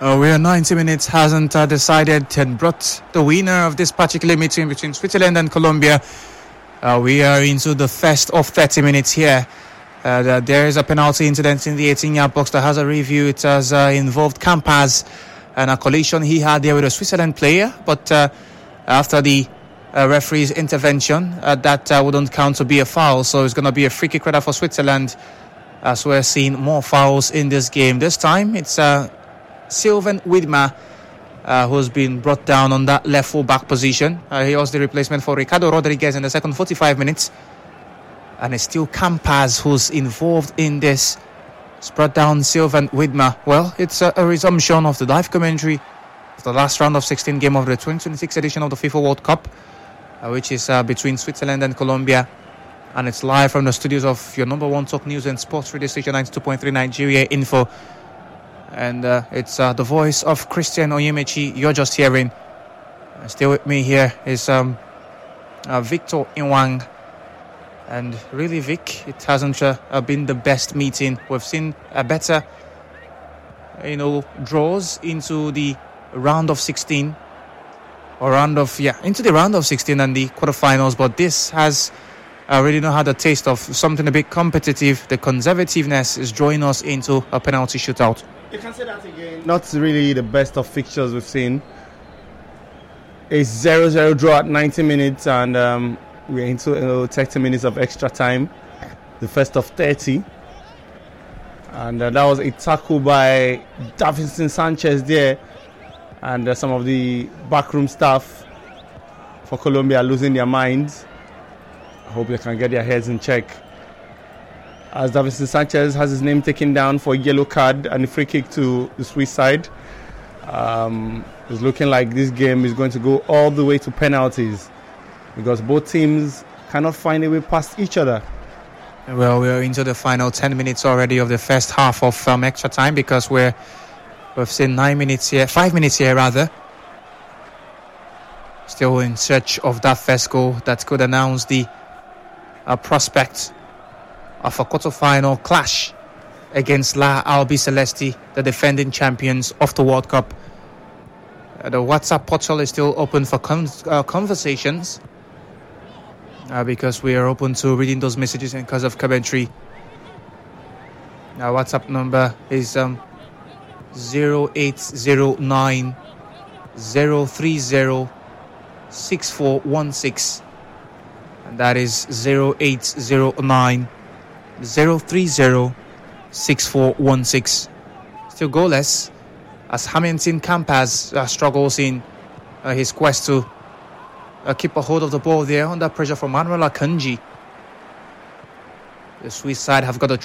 Where 90 minutes hasn't decided and brought the winner of this particular meeting between Switzerland and Colombia. We are into the first of 30 minutes here. There is a penalty incident in the 18-yard box that has a review. It has involved Campaz and a collision he had there with a Switzerland player. But after the referee's intervention, that wouldn't count to be a foul. So it's going to be a free kick rather for Switzerland, as we're seeing more fouls in this game. This time it's Sylvain Widmer who's been brought down on that left full back position. He was the replacement for Ricardo Rodriguez in the second 45 minutes. And it's still Campaz who's involved in this. It's brought down Sylvain Widmer. Well, it's a resumption of the live commentary of the last round of 16 game of the 2026 edition of the FIFA World Cup, which is between Switzerland and Colombia. And it's live from the studios of your number one talk news and sports radio station 92.3 Nigeria Info. And it's the voice of Christian Onyemechi you're just hearing. Still with me here is Victor Inwang. And really, Vic, it hasn't been the best meeting. We've seen better, draws into the round of 16, into the round of 16 and the quarterfinals. But this has really not had a taste of something a bit competitive. The conservativeness is drawing us into a penalty shootout. You can say that again. Not really the best of fixtures we've seen. It's 0-0 draw at 90 minutes and we're into 30 minutes of extra time, the first of 30. And that was a tackle by Davinson Sanchez there. And some of the backroom staff for Colombia are losing their minds. I hope they can get their heads in check. As Davinson Sanchez has his name taken down for a yellow card and a free kick to the Swiss side. It's looking like this game is going to go all the way to penalties, because both teams cannot find a way past each other. Well, we're into the final 10 minutes already of the first half of extra time, because we've seen 5 minutes here rather. Still in search of that first goal that could announce the prospect of a quarter-final clash against La Albi Celeste, the defending champions of the World Cup. The WhatsApp portal is still open for conversations. Because we are open to reading those messages in case of commentary. Our WhatsApp number is 0809 030 6416, and that is 0809 030 6416. Still goalless as Hamilton Campaz struggles in his quest to keep a hold of the ball there under pressure from Manuel Akanji. The Swiss side have got a